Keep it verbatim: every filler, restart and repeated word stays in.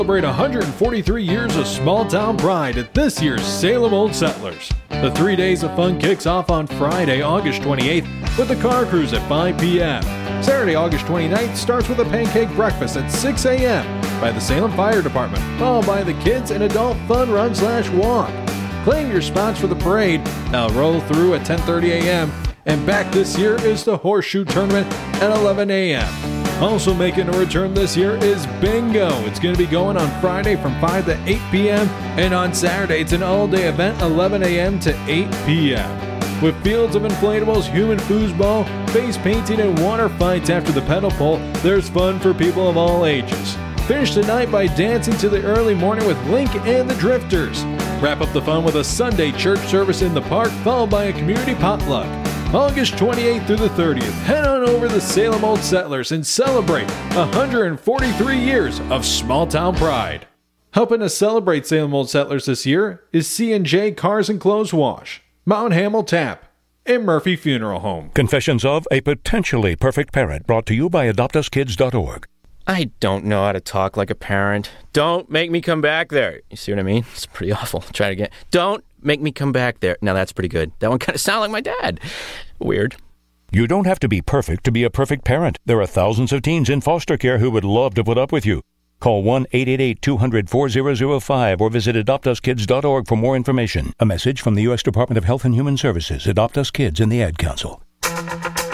Celebrate one hundred forty-three years of small-town pride at this year's Salem Old Settlers. The three days of fun kicks off on Friday, August twenty-eighth with the car cruise at five p.m. Saturday, August twenty-ninth starts with a pancake breakfast at six a.m. by the Salem Fire Department, followed by the Kids and Adult Fun Run slash Walk. Claim your spots for the parade. Now roll through at ten thirty a.m. And back this year is the Horseshoe Tournament at eleven a.m. Also making a return this year is Bingo. It's going to be going on Friday from five to eight p.m. and on Saturday it's an all-day event eleven a.m. to eight p.m. With fields of inflatables, human foosball, face painting, and water fights after the pedal pull, there's fun for people of all ages. Finish the night by dancing to the early morning with Link and the Drifters. Wrap up the fun with a Sunday church service in the park, followed by a community potluck. August twenty-eighth through the thirtieth, head on over to Salem Old Settlers and celebrate one hundred forty-three years of small-town pride. Helping to celebrate Salem Old Settlers this year is C and J Cars and Clothes Wash, Mount Hamel Tap, and Murphy Funeral Home. Confessions of a Potentially Perfect Parent, brought to you by adopt us kids dot org. I don't know how to talk like a parent. Don't make me come back there. You see what I mean? It's pretty awful. Try it again. Don't make me come back there. Now that's pretty good. That one kind of sounded like my dad. Weird. You don't have to be perfect to be a perfect parent. There are thousands of teens in foster care who would love to put up with you. Call one eight eight eight, two hundred, four thousand five or visit adopt us kids dot org for more information. A message from the U S Department of Health and Human Services, Adopt Us Kids, and the Ad Council.